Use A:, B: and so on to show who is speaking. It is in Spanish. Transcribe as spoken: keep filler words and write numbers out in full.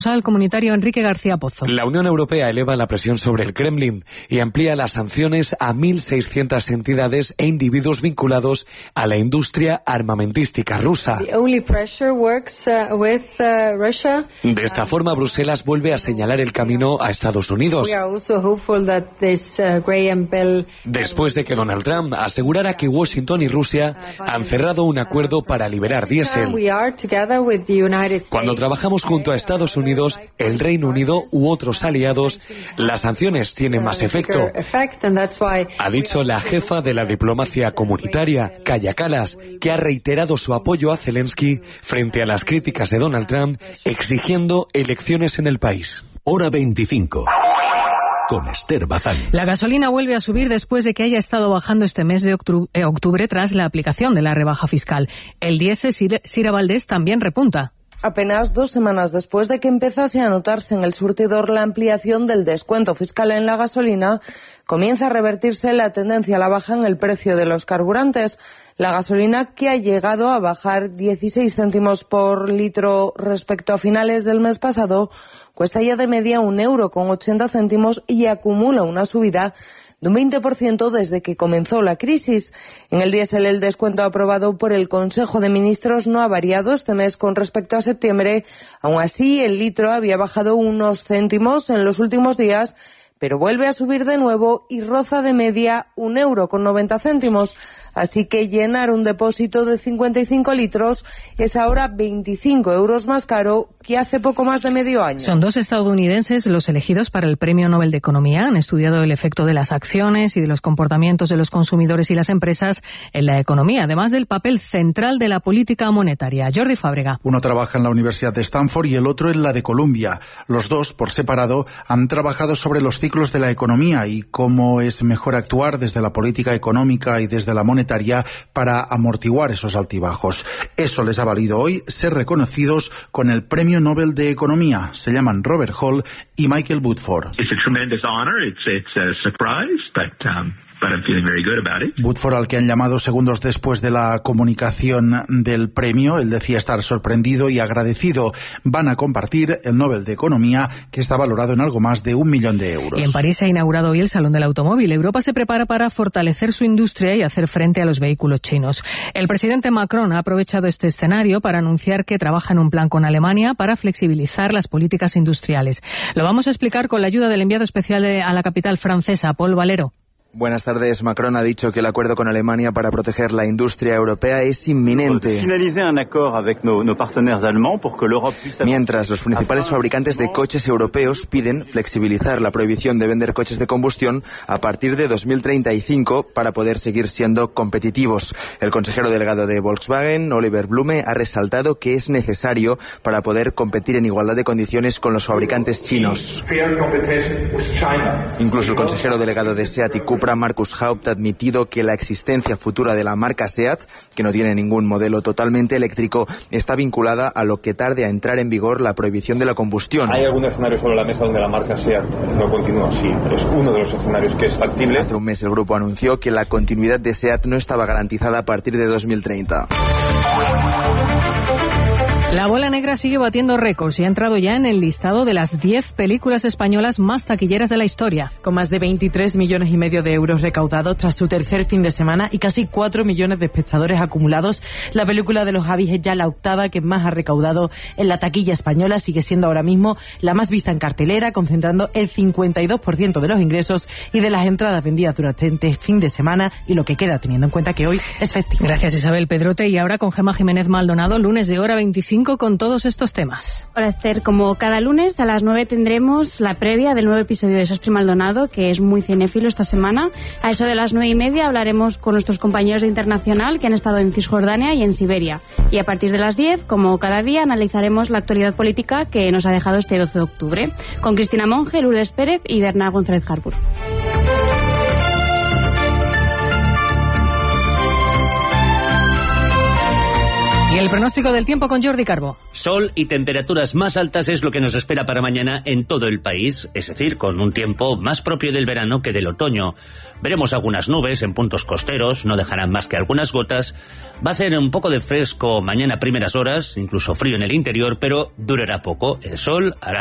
A: Al comunitario Enrique García Pozo.
B: La Unión Europea eleva la presión sobre el Kremlin y amplía las sanciones a mil seiscientas entidades e individuos vinculados a la industria armamentística rusa. De esta forma, Bruselas vuelve a señalar el camino a Estados Unidos. Después de que Donald Trump asegurara que Washington y Rusia han cerrado un acuerdo para liberar diésel. Cuando trabajamos junto a Estados Unidos, el Reino Unido u otros aliados, las sanciones tienen más efecto, ha dicho la jefa de la diplomacia comunitaria, Kaja Kallas, que ha reiterado su apoyo a Zelensky frente a las críticas de Donald Trump, exigiendo elecciones en el país.
C: Hora veinticinco. Con Esther Bazán.
A: La gasolina vuelve a subir después de que haya estado bajando este mes de octubre tras la aplicación de la rebaja fiscal. El diésel Sira Valdés también repunta.
D: Apenas dos semanas después de que empezase a notarse en el surtidor la ampliación del descuento fiscal en la gasolina, comienza a revertirse la tendencia a la baja en el precio de los carburantes. La gasolina, que ha llegado a bajar dieciséis céntimos por litro respecto a finales del mes pasado, cuesta ya de media un euro con ochenta céntimos y acumula una subida de un veinte por ciento desde que comenzó la crisis. En el diésel, el descuento aprobado por el Consejo de Ministros no ha variado este mes con respecto a septiembre. Aún así, el litro había bajado unos céntimos en los últimos días, pero vuelve a subir de nuevo y roza de media un euro con noventa céntimos. Así que llenar un depósito de cincuenta y cinco litros es ahora veinticinco euros más caro que hace poco más de medio año.
A: Son dos estadounidenses los elegidos para el Premio Nobel de Economía. Han estudiado el efecto de las acciones y de los comportamientos de los consumidores y las empresas en la economía, además del papel central de la política monetaria. Jordi Fábrega.
E: Uno trabaja en la Universidad de Stanford y el otro en la de Columbia. Los dos, por separado, han trabajado sobre los ciclos de la economía y cómo es mejor actuar desde la política económica y desde la monetaria para amortiguar esos altibajos. Eso les ha valido hoy ser reconocidos con el Premio Nobel de Economía. Se llaman Robert Hall y Michael Woodford.
F: It's a tremendous honor. It's, it's a surprise, but um... but I'm feeling very good about it.
E: Woodford, al que han llamado segundos después de la comunicación del premio, él decía estar sorprendido y agradecido. Van a compartir el Nobel de Economía, que está valorado en algo más de un millón de euros.
A: Y en París se ha inaugurado hoy el Salón del Automóvil. Europa se prepara para fortalecer su industria y hacer frente a los vehículos chinos. El presidente Macron ha aprovechado este escenario para anunciar que trabaja en un plan con Alemania para flexibilizar las políticas industriales. Lo vamos a explicar con la ayuda del enviado especial a la capital francesa, Paul Valero.
G: Buenas tardes. Macron ha dicho que el acuerdo con Alemania para proteger la industria europea es inminente. Mientras los principales fabricantes de coches europeos piden flexibilizar la prohibición de vender coches de combustión a partir de dos mil treinta y cinco para poder seguir siendo competitivos. El consejero delegado de Volkswagen, Oliver Blume, ha resaltado que es necesario para poder competir en igualdad de condiciones con los fabricantes chinos. Incluso el consejero delegado de SEAT y Cupra, Markus Haupt, ha admitido que la existencia futura de la marca SEAT, que no tiene ningún modelo totalmente eléctrico, está vinculada a lo que tarde a entrar en vigor la prohibición de la combustión.
H: Hay algún escenario sobre la mesa donde la marca SEAT no continúa así. Es uno de los escenarios que es factible.
G: Hace un mes el grupo anunció que la continuidad de SEAT no estaba garantizada a partir de dos mil treinta.
A: La Bola Negra sigue batiendo récords y ha entrado ya en el listado de las diez películas españolas más taquilleras de la historia.
I: Con más de veintitrés millones y medio de euros recaudados tras su tercer fin de semana y casi cuatro millones de espectadores acumulados, la película de los Javis es ya la octava que más ha recaudado en la taquilla española. Sigue siendo ahora mismo la más vista en cartelera, concentrando el cincuenta y dos por ciento de los ingresos y de las entradas vendidas durante este fin de semana y lo que queda, teniendo en cuenta que hoy es festivo.
A: Gracias, Isabel Pedrote. Y ahora con Gemma Jiménez Maldonado, lunes de Hora veinticinco con todos estos temas.
J: Hola, Esther. Como cada lunes a las nueve tendremos la previa del nuevo episodio de Sastre Maldonado, que es muy cinéfilo esta semana. A eso de las nueve y media hablaremos con nuestros compañeros de Internacional que han estado en Cisjordania y en Siberia. Y a partir de las diez, como cada día, analizaremos la actualidad política que nos ha dejado este doce de octubre, con Cristina Monge, Lourdes Pérez y Bernard González Harbour.
A: Y El pronóstico del tiempo con Jordi Carbo.
K: Sol y temperaturas más altas es lo que nos espera para mañana en todo el país, es decir, con un tiempo más propio del verano que del otoño. Veremos algunas nubes en puntos costeros, no dejarán más que algunas gotas. Va a hacer un poco de fresco mañana a primeras horas, incluso frío en el interior, pero durará poco. El sol hará